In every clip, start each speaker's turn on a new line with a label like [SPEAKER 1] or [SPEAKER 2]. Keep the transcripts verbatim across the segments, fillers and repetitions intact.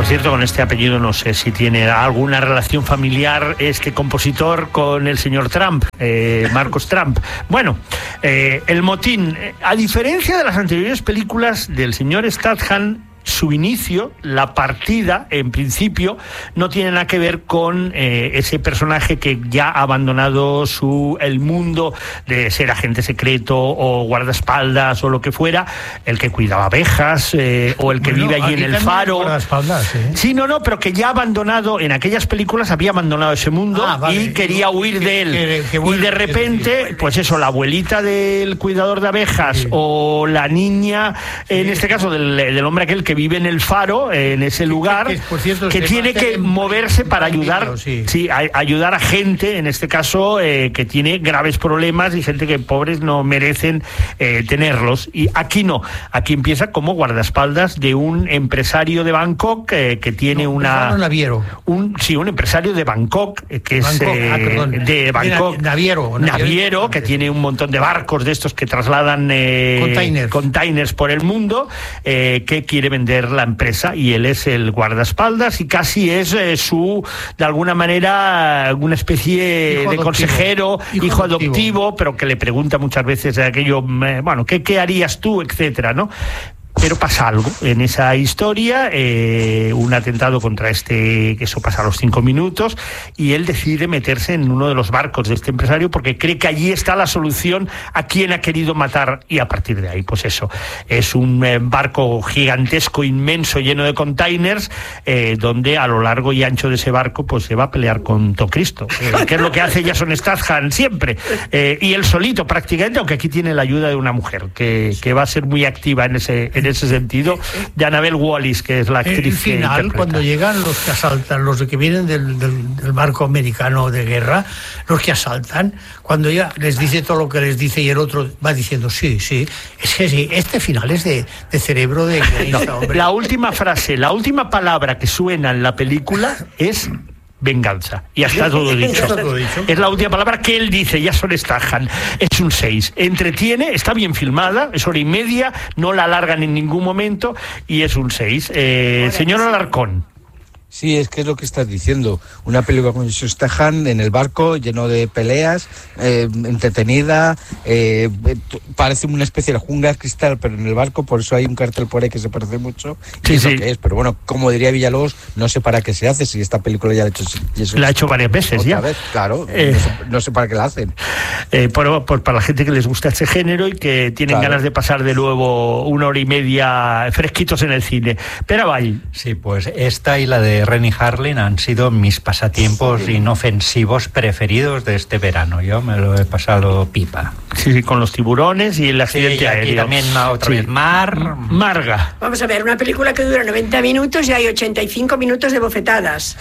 [SPEAKER 1] Por cierto, con este apellido no sé si tiene alguna relación familiar este compositor con el señor Trump, eh, Marcos Trump. Bueno, eh, el motín, a diferencia de las anteriores películas del señor Statham, su inicio, la partida, en principio, no tiene nada que ver con eh, ese personaje que ya ha abandonado su, el mundo de ser agente secreto o guardaespaldas o lo que fuera, el que cuidaba abejas eh, o el que bueno, vive allí en el faro. ¿eh? Sí, no, no, pero que ya ha abandonado, en aquellas películas había abandonado ese mundo ah, vale. y quería huir que, de él. Que, que, que y de repente, que, pues eso, la abuelita del cuidador de abejas sí. o la niña, sí. en este caso del, del hombre aquel que que vive en el faro, en ese lugar, que, que, por cierto, que tiene que moverse para ayudar, sí. Sí, a, ayudar a gente, en este caso, eh, que tiene graves problemas y gente que pobres no merecen eh, tenerlos. Y aquí no, aquí empieza como guardaespaldas de un empresario de Bangkok eh, que tiene no, una...
[SPEAKER 2] naviero.
[SPEAKER 1] Un, sí, un empresario de Bangkok, eh, que
[SPEAKER 2] Bangkok,
[SPEAKER 1] es eh,
[SPEAKER 2] ah, perdón,
[SPEAKER 1] de Bangkok.
[SPEAKER 2] Naviero.
[SPEAKER 1] Naviero, naviero que tiene un montón de barcos de estos que trasladan eh,
[SPEAKER 2] containers.
[SPEAKER 1] containers por el mundo, eh, que quiere vender la empresa, y él es el guardaespaldas y casi es eh, su, de alguna manera, una especie hijo de adoptivo. consejero, hijo, hijo adoptivo. adoptivo, pero que le pregunta muchas veces aquello, eh, bueno, ¿qué, qué harías tú?, etcétera, ¿no? Pero pasa algo en esa historia, eh, un atentado contra este, que eso pasa a los cinco minutos, y él decide meterse en uno de los barcos de este empresario porque cree que allí está la solución a quien ha querido matar, y a partir de ahí, pues eso, es un eh, barco gigantesco, inmenso, lleno de containers, eh, donde a lo largo y ancho de ese barco pues se va a pelear con todo Cristo, eh, que es lo que hace Jason Statham siempre, eh, y él solito prácticamente, aunque aquí tiene la ayuda de una mujer que, que va a ser muy activa en ese en ese sentido, de Annabelle Wallis, que es la actriz.
[SPEAKER 2] El final, que cuando llegan los que asaltan, los que vienen del, del, del barco americano de guerra, los que asaltan, cuando ella les dice todo lo que les dice y el otro va diciendo sí, sí, es que sí, este final es de, de cerebro de...
[SPEAKER 1] No, hombre. La última frase, la última palabra que suena en la película es... venganza. Y está todo dicho. todo dicho. Es la última palabra que él dice, Jason Statham. Es un seis. Entretiene, está bien filmada, es hora y media, no la alargan en ningún momento, y es un seis. Eh, señor Alarcón.
[SPEAKER 3] Sí, es que es lo que estás diciendo. Una película con Jason Statham en el barco, lleno de peleas, eh, entretenida, eh, parece una especie de jungla cristal, pero en el barco, por eso hay un cartel por ahí que se parece mucho.
[SPEAKER 1] Sí,
[SPEAKER 3] y es
[SPEAKER 1] sí.
[SPEAKER 3] lo que es. Pero bueno, como diría Villalobos, no sé para qué se hace, si esta película ya la ha hecho Jason
[SPEAKER 1] La ha hecho varias veces ya.
[SPEAKER 3] Vez, claro,
[SPEAKER 1] eh,
[SPEAKER 3] no, sé, no sé para qué la hacen.
[SPEAKER 1] Eh, por, por, para la gente que les gusta este género y que tienen claro. ganas de pasar de nuevo una hora y media fresquitos en el cine. Pero vaya.
[SPEAKER 4] Sí, pues esta y la de Renny Harlin han sido mis pasatiempos sí. inofensivos preferidos de este verano. Yo me lo he pasado pipa.
[SPEAKER 1] Sí, sí, con los tiburones y el accidente
[SPEAKER 4] sí, y aquí
[SPEAKER 1] aéreo.
[SPEAKER 4] También otra sí. vez Mar.
[SPEAKER 1] Marga.
[SPEAKER 5] Vamos a ver, una película que dura noventa minutos y hay ochenta y cinco minutos de bofetadas.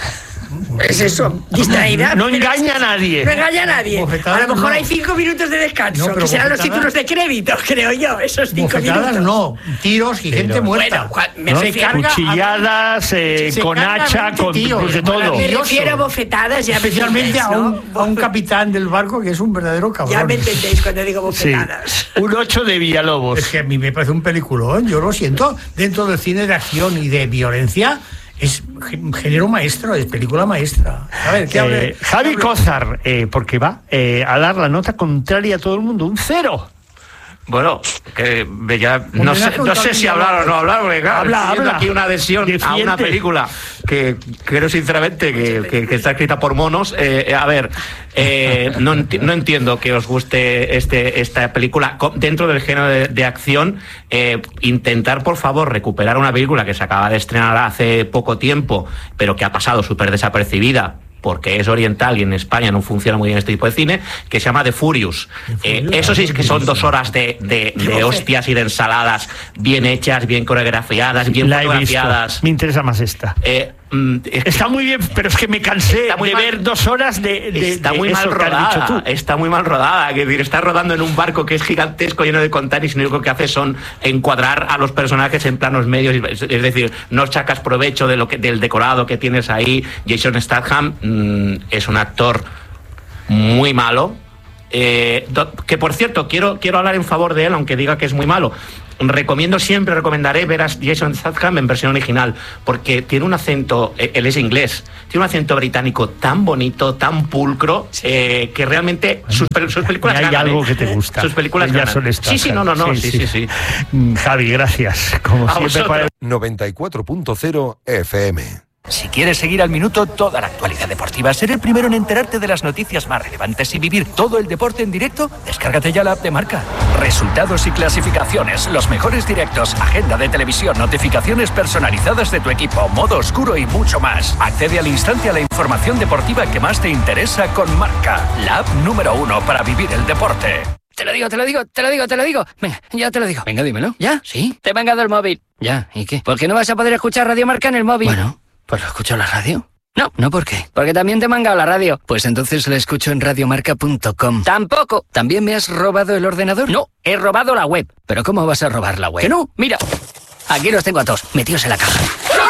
[SPEAKER 5] Es eso, distraída.
[SPEAKER 1] No engaña a nadie.
[SPEAKER 5] No engaña a nadie. Bofetadas a lo mejor no. hay cinco minutos de descanso, no, que serán los títulos de crédito, creo yo, esos cinco
[SPEAKER 2] bofetadas
[SPEAKER 5] minutos.
[SPEAKER 2] No, tiros y pero, gente muerta.
[SPEAKER 5] Bueno, me
[SPEAKER 1] ¿no?
[SPEAKER 5] refiero
[SPEAKER 1] cuchilladas, eh, con hacha, con
[SPEAKER 2] tíos,
[SPEAKER 1] de todo.
[SPEAKER 5] Me refiero a bofetadas, ya
[SPEAKER 2] especialmente
[SPEAKER 5] entiendes,
[SPEAKER 2] a, un,
[SPEAKER 5] ¿no?
[SPEAKER 2] a un capitán del barco que es un verdadero cabrón.
[SPEAKER 5] Ya me entendéis cuando digo bofetadas.
[SPEAKER 1] Sí. Un ocho de Villalobos.
[SPEAKER 2] Es que a mí me parece un peliculón, yo lo siento, dentro del cine de acción y de violencia. Es género maestro, es película maestra. A ver, ¿qué
[SPEAKER 1] eh,
[SPEAKER 2] hable?
[SPEAKER 1] Javi Cózar, eh, porque va eh, a dar la nota contraria a todo el mundo, un cero.
[SPEAKER 6] Bueno, que ya no sé, no sé si hablar o no hablar, porque claro,
[SPEAKER 1] habla, habla.
[SPEAKER 6] aquí una adhesión Defiende. a una película que creo sinceramente que, que, que está escrita por monos. Eh, a ver, eh, no, enti- no entiendo que os guste este esta película dentro del género de, de acción. Eh, intentar, por favor, recuperar una película que se acaba de estrenar hace poco tiempo, pero que ha pasado súper desapercibida, porque es oriental y en España no funciona muy bien este tipo de cine, que se llama The Furious. Eh, eso sí que son dos horas de, de, de hostias y de ensaladas bien hechas, bien coreografiadas, bien
[SPEAKER 1] La
[SPEAKER 6] fotografiadas.
[SPEAKER 1] Me interesa más esta.
[SPEAKER 6] Eh, mm, es
[SPEAKER 1] está muy bien, pero es que me cansé de
[SPEAKER 6] mal,
[SPEAKER 1] ver dos horas de, de
[SPEAKER 6] está
[SPEAKER 1] de
[SPEAKER 6] muy mal rodada.
[SPEAKER 1] Tú.
[SPEAKER 6] Está muy mal rodada. Es decir, está rodando en un barco que es gigantesco, lleno de containers, y lo único que hace son encuadrar a los personajes en planos medios. Es decir, no sacas provecho de lo que, del decorado que tienes ahí. Jason Statham mmm, es un actor muy malo, Eh, do, que por cierto, quiero, quiero hablar en favor de él, aunque diga que es muy malo. Recomiendo siempre, recomendaré ver a Jason Statham en versión original, porque tiene un acento, él es inglés, tiene un acento británico tan bonito, tan pulcro, eh, que realmente sus, sus películas
[SPEAKER 1] hay
[SPEAKER 6] ganan.
[SPEAKER 1] algo
[SPEAKER 6] ¿eh?
[SPEAKER 1] que te gusta.
[SPEAKER 6] Sus películas
[SPEAKER 1] ya
[SPEAKER 6] ganan.
[SPEAKER 1] son estas.
[SPEAKER 6] Sí, sí, no, no, no, sí, sí, sí. sí.
[SPEAKER 1] sí. Javi, gracias. Como
[SPEAKER 6] A
[SPEAKER 1] siempre, para...
[SPEAKER 7] noventa y cuatro punto cero F M.
[SPEAKER 8] Si quieres seguir al minuto toda la actualidad deportiva, ser el primero en enterarte de las noticias más relevantes y vivir todo el deporte en directo, descárgate ya la app de Marca. Resultados y clasificaciones, los mejores directos, agenda de televisión, notificaciones personalizadas de tu equipo, modo oscuro y mucho más. Accede al instante a la información deportiva que más te interesa con Marca, la app número uno para vivir el deporte.
[SPEAKER 9] Te lo digo, te lo digo, te lo digo, te lo digo. Venga, ya te lo digo. Venga, dímelo. ¿Ya? ¿Sí? Te he mangado el móvil. ¿Ya? ¿Y qué? ¿Por qué no vas a poder escuchar Radio Marca en el móvil? Bueno, pues lo escucho en la radio. No, ¿no por qué? Porque también te he mangado la radio. Pues entonces la escucho en radiomarca punto com. Tampoco. ¿También me has robado el ordenador? No, he robado la web. ¿Pero cómo vas a robar la web? Que no, mira. Aquí los tengo a todos, metidos en la caja.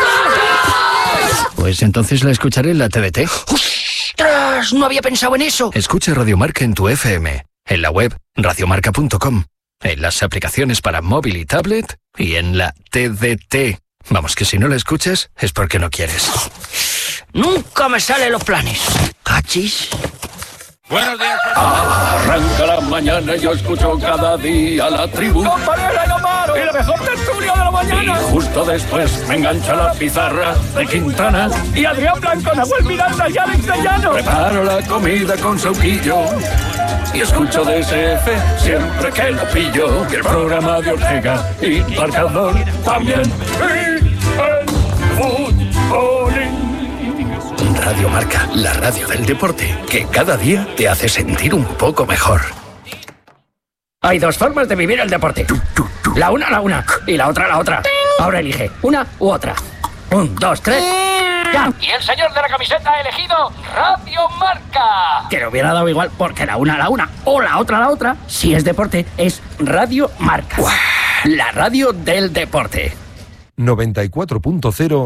[SPEAKER 9] Pues entonces la escucharé en la T D T. ¡Ostras! No había pensado en eso. Escucha Radio Marca en tu F M. En la web radiomarca punto com. En las aplicaciones para móvil y tablet. Y en la T D T. Vamos, que si no la escuchas es porque no quieres. Nunca me salen los planes. ¿Cachis?
[SPEAKER 10] Buenos días. Arranca la mañana y yo escucho cada día la tribu.
[SPEAKER 11] ¡Compañera y Amaro! ¡Y la mejor tertulia de la mañana!
[SPEAKER 10] Y justo después me engancha la pizarra de Quintana.
[SPEAKER 11] Y Adrián Blanco, Nahuel Miranda y Alex de Llano.
[SPEAKER 10] Preparo la comida con sauquillo y escucho D S F siempre que lo pillo. Y el programa de Ortega y Marcador también. Y el fútbolín. Radio Marca, la radio del deporte, que cada día te hace sentir un poco mejor.
[SPEAKER 9] Hay dos formas de vivir el deporte. La una, la una, y la otra, la otra. Ahora elige una u otra. Un, dos, tres. ¡Ya!
[SPEAKER 11] Y el señor de la camiseta ha elegido Radio Marca.
[SPEAKER 9] Que le hubiera dado igual, porque la una, la una, o la otra, la otra, si es deporte, es Radio Marca. ¡Uah! La radio del deporte.
[SPEAKER 7] noventa y cuatro punto cero.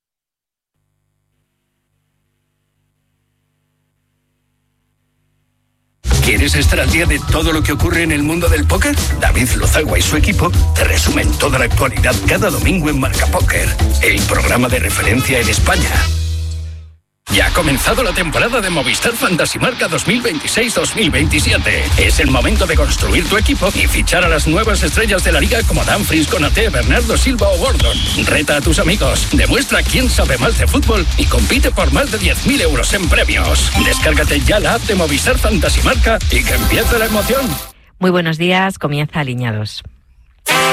[SPEAKER 10] ¿Quieres estar al día de todo lo que ocurre en el mundo del póker? David Lozagua y su equipo te resumen toda la actualidad cada domingo en Marca Póker, el programa de referencia en España. Ya ha comenzado la temporada de Movistar Fantasy Marca dos mil veintiséis dos mil veintisiete. Es el momento de construir tu equipo y fichar a las nuevas estrellas de la liga como Dumfries, Konaté, Bernardo Silva o Gordon. Reta a tus amigos, demuestra quién sabe más de fútbol y compite por más de diez mil euros en premios. Descárgate ya la app de Movistar Fantasy Marca y que empiece la emoción.
[SPEAKER 12] Muy buenos días, comienza Alineados.